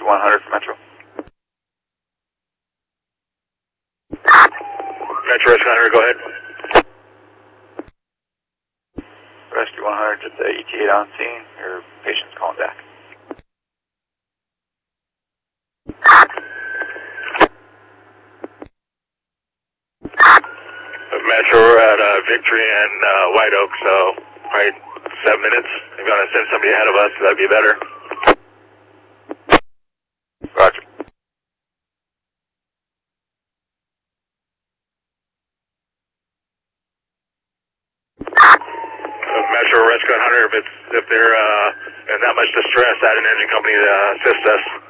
Rescue 100 for Metro. Metro Rescue 100, go ahead. Rescue 100, just ETA on scene. Your patient's calling back. Metro, we're at Victory and White Oak, so probably 7 minutes. If you want to send somebody ahead of us, that'd be better. Roger. Metro Rescue 100, if they're in that much distress, add an engine company to assist us.